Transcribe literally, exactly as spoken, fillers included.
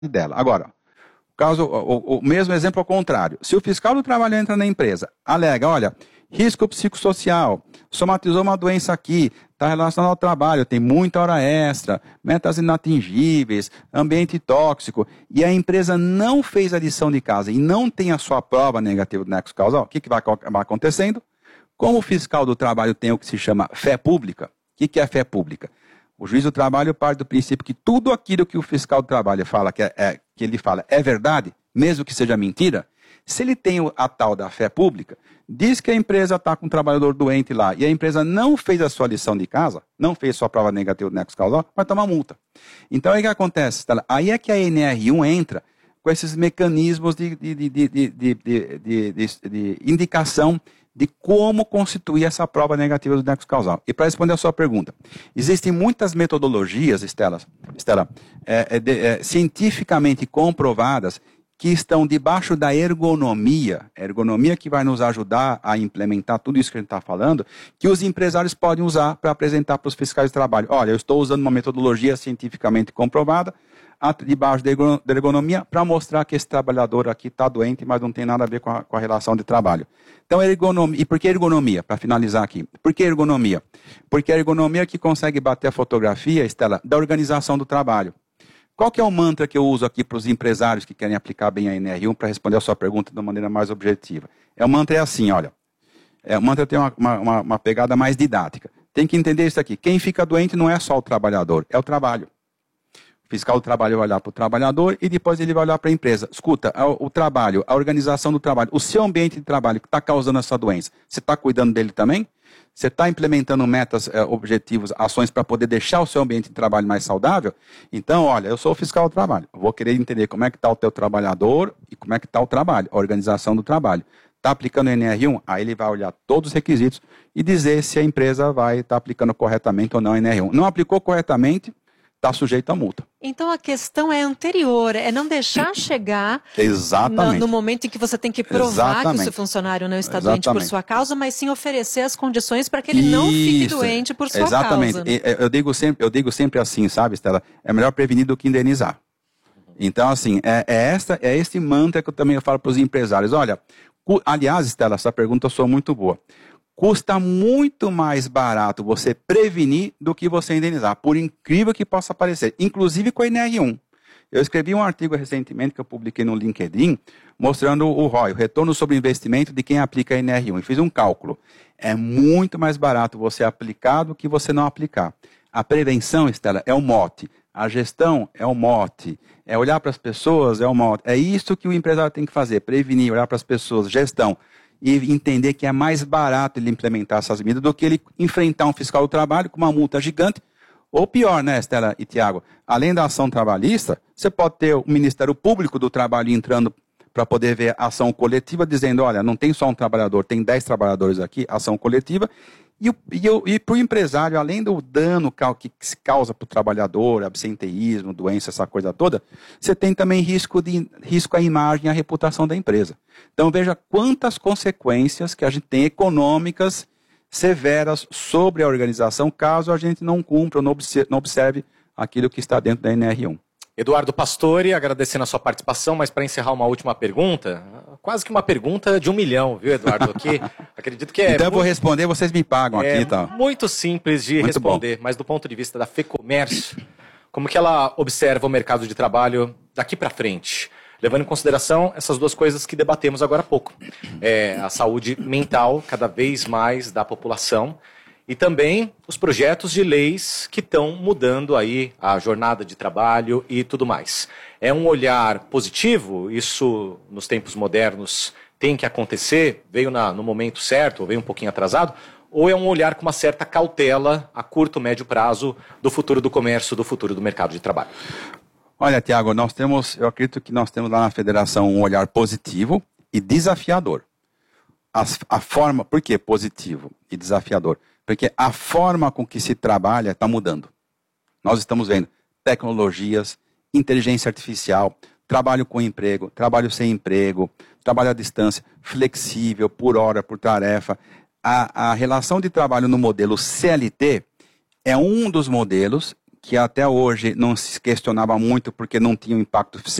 dela. Agora, o, caso, o, o mesmo exemplo ao contrário. Se o fiscal do trabalho entra na empresa, alega, olha, risco psicossocial, somatizou uma doença aqui, está relacionado ao trabalho, tem muita hora extra, metas inatingíveis, ambiente tóxico, e a empresa não fez a lição de casa e não tem a sua prova negativa do nexo causal, o que, que vai acabar acontecendo? Como o fiscal do trabalho tem o que se chama fé pública, o que, que é fé pública? O juiz do trabalho parte do princípio que tudo aquilo que o fiscal do trabalho fala, que, é, é, que ele fala é verdade, mesmo que seja mentira, se ele tem a tal da fé pública, diz que a empresa está com um trabalhador doente lá e a empresa não fez a sua lição de casa, não fez sua prova negativa do nexo causal, vai tomar multa. Então, aí o que acontece? Stella? Aí é que a N R um entra com esses mecanismos de, de, de, de, de, de, de, de, de indicação de como constituir essa prova negativa do nexo causal. E para responder a sua pergunta, existem muitas metodologias, Estela, Estela é, é, de, é, cientificamente comprovadas que estão debaixo da ergonomia, ergonomia que vai nos ajudar a implementar tudo isso que a gente está falando, que os empresários podem usar para apresentar para os fiscais de trabalho. Olha, eu estou usando uma metodologia cientificamente comprovada, debaixo da ergonomia, para mostrar que esse trabalhador aqui está doente, mas não tem nada a ver com a, com a relação de trabalho. Então, ergonomia. E por que ergonomia? Para finalizar aqui. Por que ergonomia? Porque a ergonomia que consegue bater a fotografia, Estela, da organização do trabalho. Qual que é o mantra que eu uso aqui para os empresários que querem aplicar bem a N R um para responder a sua pergunta de uma maneira mais objetiva? É, o mantra é assim, olha. É, o mantra tem uma, uma, uma pegada mais didática. Tem que entender isso aqui. Quem fica doente não é só o trabalhador, é o trabalho. O fiscal do trabalho vai olhar para o trabalhador e depois ele vai olhar para a empresa. Escuta, o, o trabalho, a organização do trabalho, o seu ambiente de trabalho que está causando essa doença, você está cuidando dele também? Você está implementando metas, eh, objetivos, ações para poder deixar o seu ambiente de trabalho mais saudável? Então, olha, eu sou o fiscal do trabalho. Eu vou querer entender como é que está o teu trabalhador e como é que está o trabalho, a organização do trabalho. Está aplicando o N R um? Aí ele vai olhar todos os requisitos e dizer se a empresa vai estar tá aplicando corretamente ou não o N R um. Não aplicou corretamente, está sujeito a multa. Então a questão é anterior, é não deixar chegar Exatamente. No, no momento em que você tem que provar Exatamente. que o seu funcionário não está Exatamente. doente por sua causa, mas sim oferecer as condições para que ele Isso. não fique doente por sua Exatamente. causa. Exatamente. Né? Eu digo sempre, eu digo sempre assim, sabe, Estela? É melhor prevenir do que indenizar. Então, assim, é, é, esta, é este mantra que eu também falo para os empresários. Olha, aliás, Estela, essa pergunta sou muito boa. Custa muito mais barato você prevenir do que você indenizar, por incrível que possa parecer, inclusive com a N R um. Eu escrevi um artigo recentemente que eu publiquei no LinkedIn, mostrando o R O I, o retorno sobre investimento de quem aplica a N R um, e fiz um cálculo. É muito mais barato você aplicar do que você não aplicar. A prevenção, Estela, é o mote, a gestão é o mote, é olhar para as pessoas, é o mote. É isso que o empresário tem que fazer, prevenir, olhar para as pessoas, gestão. E entender que é mais barato ele implementar essas medidas do que ele enfrentar um fiscal do trabalho com uma multa gigante. Ou pior, né, Estela e Tiago? Além da ação trabalhista, você pode ter o Ministério Público do Trabalho entrando para poder ver a ação coletiva, dizendo, olha, não tem só um trabalhador, tem dez trabalhadores aqui, ação coletiva. E, e, e para o empresário, além do dano que se causa para o trabalhador, absenteísmo, doença, essa coisa toda, você tem também risco, de, risco à imagem e à reputação da empresa. Então veja quantas consequências que a gente tem econômicas severas sobre a organização, caso a gente não cumpra ou não observe, não observe aquilo que está dentro da N R um. Eduardo Pastore, agradecendo a sua participação, mas para encerrar uma última pergunta, quase que uma pergunta de um milhão, viu, Eduardo? Aqui, acredito que é... Então eu vou responder, vocês me pagam é aqui, tá? Muito simples de muito responder, bom. Mas do ponto de vista da FEComércio, como que ela observa o mercado de trabalho daqui para frente? Levando em consideração essas duas coisas que debatemos agora há pouco. É, a saúde mental cada vez mais da população e também os projetos de leis que estão mudando aí a jornada de trabalho e tudo mais. É um olhar positivo? Isso, nos tempos modernos, tem que acontecer? Veio na, no momento certo, ou veio um pouquinho atrasado? Ou é um olhar com uma certa cautela a curto, médio prazo do futuro do comércio, do futuro do mercado de trabalho? Olha, Tiago, nós temos, eu acredito que nós temos lá na federação um olhar positivo e desafiador. A, a forma, por que positivo e desafiador? Porque a forma com que se trabalha está mudando. Nós estamos vendo tecnologias, inteligência artificial, trabalho com emprego, trabalho sem emprego, trabalho à distância, flexível, por hora, por tarefa. A, a relação de trabalho no modelo C L T é um dos modelos que até hoje não se questionava muito porque não tinha um impacto